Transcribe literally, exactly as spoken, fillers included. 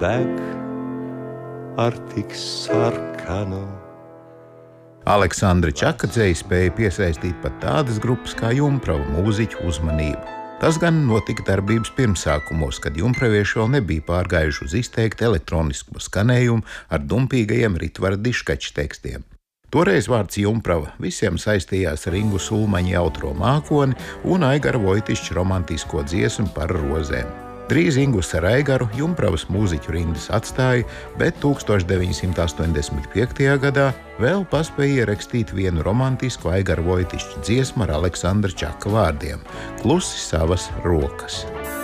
deg ar tik sarkanu. Aleksandra Čaka dzeja spēja piesaistīt pat tādas grupas kā Jumprava mūziķu uzmanību. Tas gan notika darbības pirmsākumos, kad jumpravieši vēl nebija pārgājuši uz izteikti elektronisko skanējumu ar dumpīgajiem Ritvara Diškača tekstiem. Toreiz vārds Jumprava visiem saistījās ar Ingu Sulmaņa jautro mākoni un Aigara Vojtišķa romantisko dziesmu par rozēm. Drīz Ingus ar Aigaru Jumpravas mūziķu rindas atstāja, bet tūkstoš deviņi simti astoņdesmit piektajā gadā vēl paspēja ierakstīt vienu romantisku Aigara Vojtišķa dziesmu ar Aleksandra Čaka vārdiem – Klusi savas rokas.